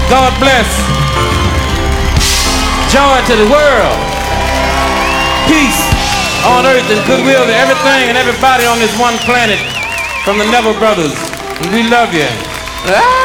God bless. Joy to the world. Peace on earth and goodwill to everything and everybody on this one planet from the Neville Brothers. And we love you. Ah!